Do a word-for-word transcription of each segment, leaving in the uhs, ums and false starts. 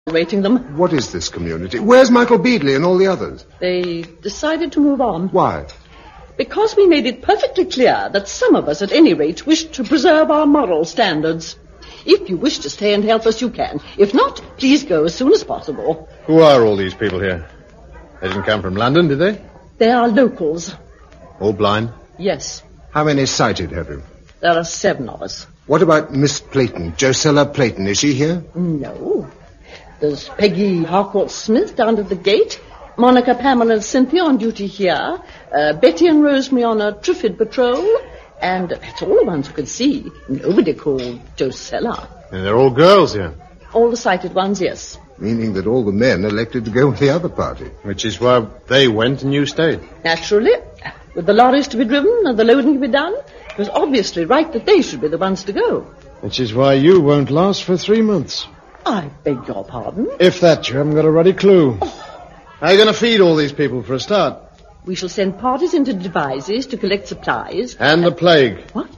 rating them. What is this community? Where's Michael Beadley and all the others? They decided to move on. Why? Because we made it perfectly clear that some of us, at any rate, wish to preserve our moral standards. If you wish to stay and help us, you can. If not, please go as soon as possible. Who are all these people here? They didn't come from London, did they? They are locals. All blind? Yes. How many sighted have you? There are seven of us. What about Miss Playton, Josella Playton? Is she here? No. There's Peggy Harcourt-Smith down at the gate, Monica, Pamela, and Cynthia on duty here, uh, Betty and Rosemary on a Triffid patrol, and that's all the ones who can see. Nobody called Josella. And they're all girls here? All the sighted ones, yes. Meaning that all the men elected to go with the other party. Which is why they went and you stayed. Naturally. With the lorries to be driven and the loading to be done, it was obviously right that they should be the ones to go. Which is why you won't last for three months. I beg your pardon? If that, you haven't got a ruddy clue. Oh. How are you going to feed all these people for a start? We shall send parties into Devizes to collect supplies. And the plague. What?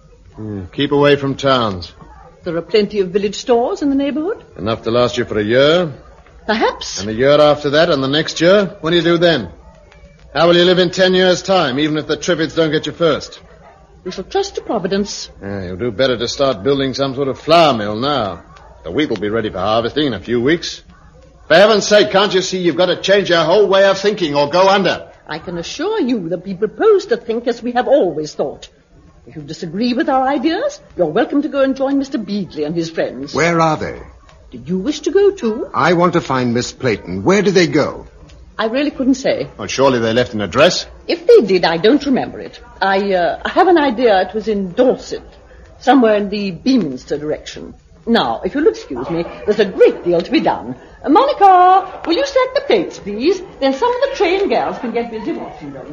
Mm, keep away from towns. There are plenty of village stores in the neighborhood. Enough to last you for a year. Perhaps. And a year after that, and the next year? What do you do then? How will you live in ten years' time, even if the Triffids don't get you first? We shall trust to Providence. Yeah, you'll do better to start building some sort of flour mill now. The wheat will be ready for harvesting in a few weeks. For heaven's sake, can't you see you've got to change your whole way of thinking or go under? I can assure you that we propose to think as we have always thought. If you disagree with our ideas, you're welcome to go and join Mister Beadley and his friends. Where are they? Did you wish to go too? I want to find Miss Playton. Where did they go? I really couldn't say. Well, surely they left an address. If they did, I don't remember it. I, uh, I have an idea it was in Dorset, somewhere in the Beaminster direction. Now, if you'll excuse me, there's a great deal to be done. Uh, Monica, will you stack the plates, please? Then some of the train girls can get busy washing them.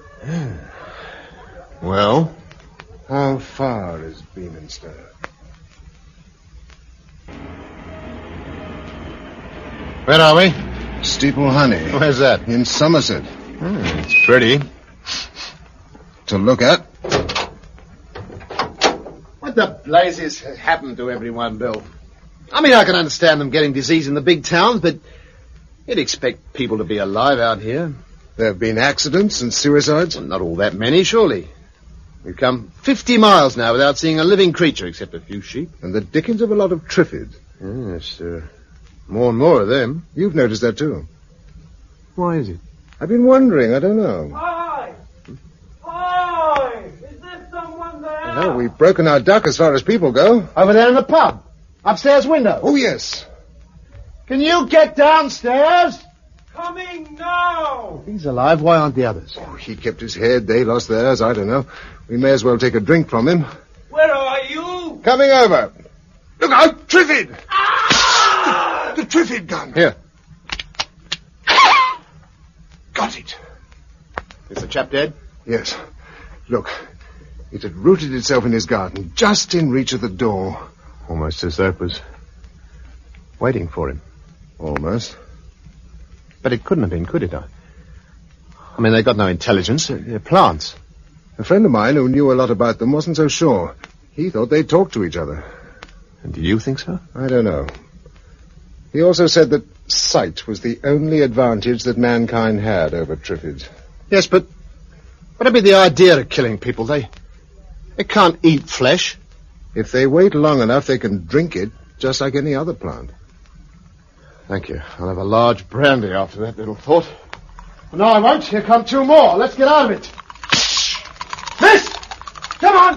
Well? How far is Beaminster? Where are we? Steeple Honey. Where's that? In Somerset. Hmm, it's pretty. To look at. What the blazes has happened to everyone, Bill? I mean, I can understand them getting disease in the big towns, but you'd expect people to be alive out here. There have been accidents and suicides? Well, not all that many, surely. We've come fifty miles now without seeing a living creature except a few sheep. And the dickens of a lot of Triffids. Yes, uh, more and more of them. You've noticed that too. Why is it? I've been wondering, I don't know. Hi! Hi! Is there someone there? Well, we've broken our duck as far as people go. Over there in the pub. Upstairs window. Oh, yes. Can you get downstairs? Coming now! If he's alive, why aren't the others? Oh, he kept his head, they lost theirs, I don't know. We may as well take a drink from him. Where are you? Coming over. Look out, Triffid! Ah! The, the Triffid gun. Here. Got it. Is the chap dead? Yes. Look, it had rooted itself in his garden, just in reach of the door. Almost as though it was waiting for him. Almost. But it couldn't have been, could it? I, I mean, they've got no intelligence. They're plants. A friend of mine who knew a lot about them wasn't so sure. He thought they'd talk to each other. And do you think so? I don't know. He also said that sight was the only advantage that mankind had over Triffids. Yes, but what'd be the idea of killing people? They, they can't eat flesh. If they wait long enough, they can drink it, just like any other plant. Thank you. I'll have a large brandy after that little thought. No, I won't. Here come two more. Let's get out of it. Miss! Come on!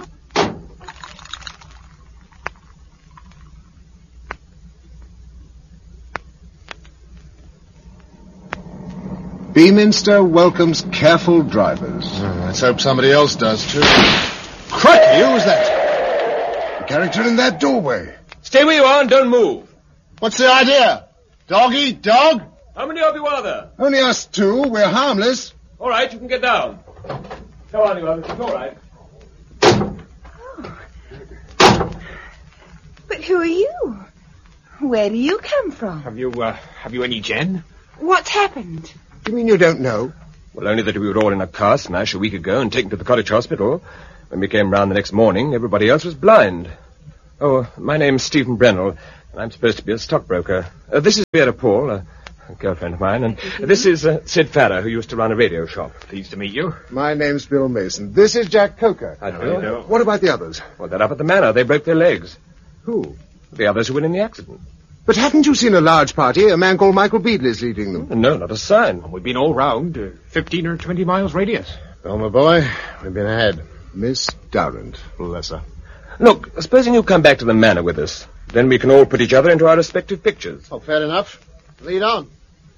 Beaminster welcomes careful drivers. Oh, let's hope somebody else does, too. Crikey, who was that? The character in that doorway. Stay where you are and don't move. What's the idea? Dog eat dog? How many of you are there? Only us two. We're harmless. All right, you can get down. Come on, you others. It's all right. But who are you? Where do you come from? Have you, uh, have you any gin? What's happened? You mean you don't know? Well, only that we were all in a car smash a week ago and taken to the cottage hospital. When we came round the next morning, everybody else was blind. Oh, my name's Stephen Brennell. I'm supposed to be a stockbroker. Uh, this is Vera Paul, a, a girlfriend of mine, and this is uh, Sid Farrow, who used to run a radio shop. Pleased to meet you. My name's Bill Mason. This is Jack Coker. How do you do? What about the others? Well, they're up at the manor. They broke their legs. Who? The others who were in the accident. But haven't you seen a large party? A man called Michael Beadley's leading them. No, not a sign. We've been all round, uh, fifteen or twenty miles radius. Well, my boy, we've been ahead. Miss Durrant, bless her. Look, supposing you come back to the manor with us. Then we can all put each other into our respective pictures. Oh, fair enough. Lead on.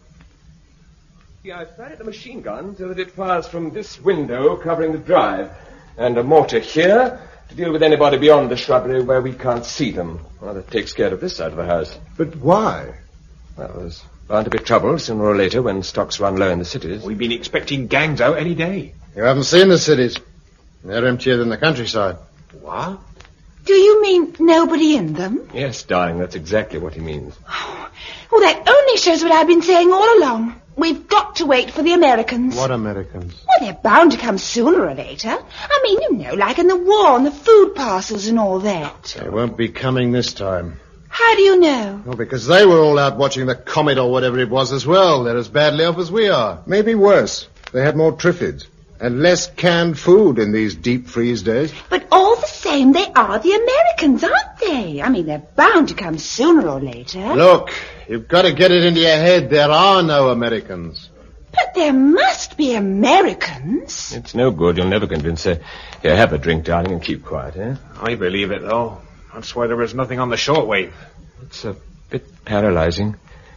Yeah, I fired the machine gun so that it fires from this window covering the drive. And a mortar here to deal with anybody beyond the shrubbery where we can't see them. Well, that takes care of this side of the house. But why? Well, there's bound to be trouble sooner or later when stocks run low in the cities. We've been expecting gangs out any day. You haven't seen the cities. They're emptier than the countryside. What? Do you mean nobody in them? Yes, darling, that's exactly what he means. Well, that only shows what I've been saying all along. We've got to wait for the Americans. What Americans? Well, they're bound to come sooner or later. I mean, you know, like in the war and the food parcels and all that. They won't be coming this time. How do you know? Well, because they were all out watching the comet or whatever it was as well. They're as badly off as we are. Maybe worse. They had more triffids. And less canned food in these deep freeze days. But all the same, they are the Americans, aren't they? I mean, they're bound to come sooner or later. Look, you've got to get it into your head. There are no Americans. But there must be Americans. It's no good. You'll never convince her. Here, have a drink, darling, and keep quiet, eh? I believe it, though. That's why there was nothing on the shortwave. It's a bit paralyzing.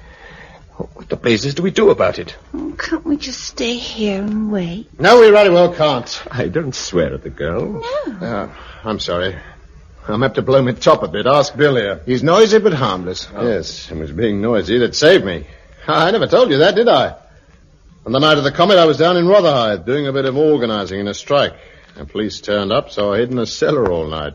What the blazes do we do about it? Oh, can't we just stay here and wait? No, we very well can't. I don't swear at the girl. No. Uh, I'm sorry. I'm apt to blow my top a bit. Ask Bill here. He's noisy but harmless. Oh. Yes, it was being noisy that saved me. I never told you that, did I? On the night of the comet, I was down in Rotherhithe doing a bit of organizing in a strike. The police turned up, so I hid in a cellar all night.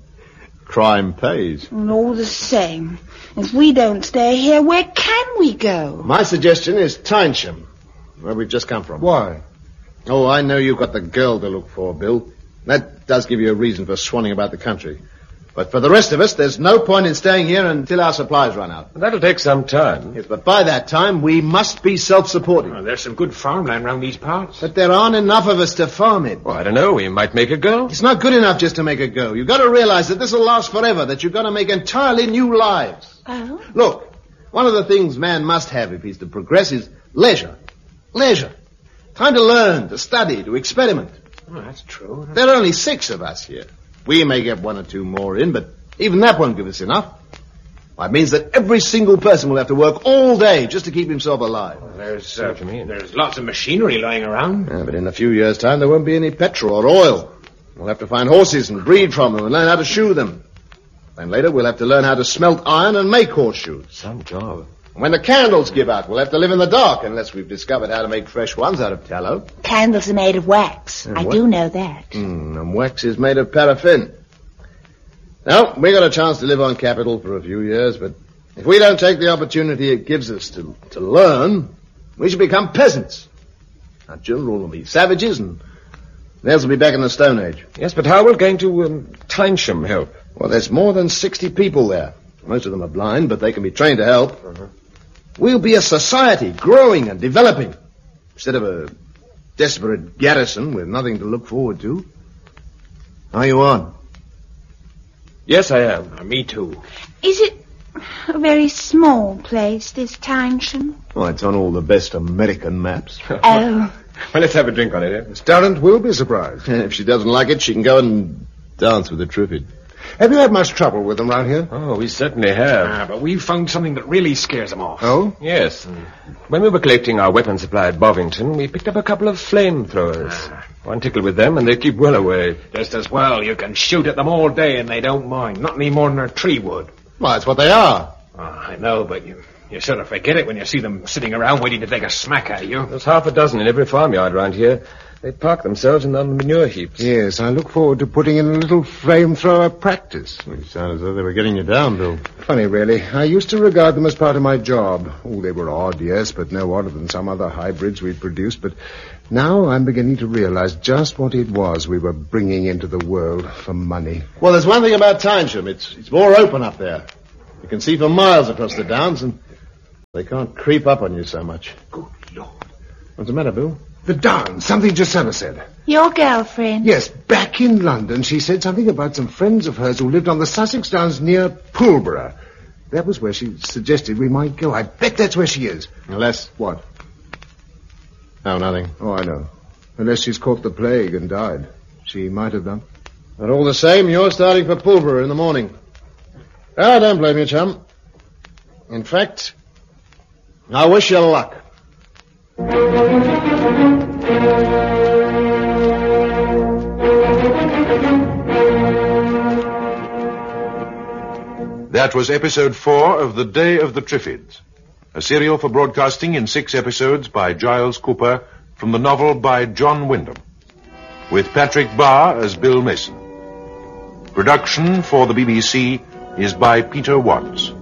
Crime pays. And all the same, if we don't stay here, where can we go? My suggestion is Tynesham, where we've just come from. Why? Oh, I know you've got the girl to look for, Bill. That does give you a reason for swanning about the country. But for the rest of us, there's no point in staying here until our supplies run out. That'll take some time. Yes, but by that time, we must be self-supporting. Oh, there's some good farmland round these parts. But there aren't enough of us to farm it. Well, I don't know. We might make a go. It's not good enough just to make a go. You've got to realize that this will last forever, that you've got to make entirely new lives. Oh? Look, one of the things man must have if he's to progress is leisure. Leisure. Time to learn, to study, to experiment. Oh, that's true. There are only six of us here. We may get one or two more in, but even that won't give us enough. Well, it means that every single person will have to work all day just to keep himself alive. Well, there's, uh, what you mean? There's lots of machinery lying around. Yeah, but in a few years' time, there won't be any petrol or oil. We'll have to find horses and breed from them and learn how to shoe them. Then later, we'll have to learn how to smelt iron and make horseshoes. Some job. And when the candles give out, we'll have to live in the dark unless we've discovered how to make fresh ones out of tallow. Candles are made of wax. And I what? do know that. Mm, and wax is made of paraffin. Now, we got a chance to live on capital for a few years, but if we don't take the opportunity it gives us to, to learn, we should become peasants. Our children will be savages, and theirs will be back in the Stone Age. Yes, but how will going to um, Tynesham help? Well, there's more than sixty people there. Most of them are blind, but they can be trained to help. Uh-huh. We'll be a society, growing and developing, instead of a desperate garrison with nothing to look forward to. Are you on? Yes, I am. Uh, me too. Is it a very small place, this Tynesham? Oh, it's on all the best American maps. Oh. Well, let's have a drink on it, eh? Miss Durrant will be surprised. If she doesn't like it, she can go and dance with the Triffid. Have you had much trouble with them round here? Oh, we certainly have. Ah, but we've found something that really scares them off. Oh? Yes. When we were collecting our weapon supply at Bovington, we picked up a couple of flamethrowers. Ah. One tickled with them, and they keep well away. Just as well. You can shoot at them all day and they don't mind. Not any more than a tree would. Well, that's what they are. Oh, I know, but you, you sort of forget it when you see them sitting around waiting to take a smack at you. There's half a dozen in every farmyard round here. They park themselves in the manure heaps. Yes, I look forward to putting in a little flamethrower practice. You sound as though they were getting you down, Bill. Funny, really. I used to regard them as part of my job. Oh, they were odd, yes, but no odder than some other hybrids we'd produced. But now I'm beginning to realize just what it was we were bringing into the world for money. Well, there's one thing about Tynesham. It's, it's more open up there. You can see for miles across the downs, and they can't creep up on you so much. Good Lord. What's the matter, Bill? The Downs, something Gisela said. Your girlfriend? Yes, back in London, she said something about some friends of hers who lived on the Sussex Downs near Pulborough. That was where she suggested we might go. I bet that's where she is. Unless... What? No, nothing. Oh, I know. Unless she's caught the plague and died. She might have done. But all the same, you're starting for Pulborough in the morning. I don't blame you, chum. In fact, I wish you luck. That was episode four of The Day of the Triffids, a serial for broadcasting in six episodes by Giles Cooper from the novel by John Wyndham, with Patrick Barr as Bill Mason. Production for the B B C is by Peter Watts.